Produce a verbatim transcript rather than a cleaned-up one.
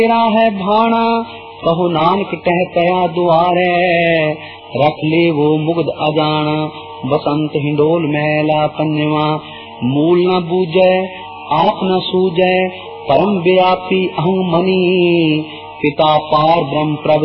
तेरा है भाना कहो नानक कह कया दुआरे, रख ले वो मुग्ध अजाना बसंत हिंडोल मैला पन्नवा। मूल न बूझे आप न सूझे परम व्यापी अहं मनी, पिता पार ब्रह्म प्रभ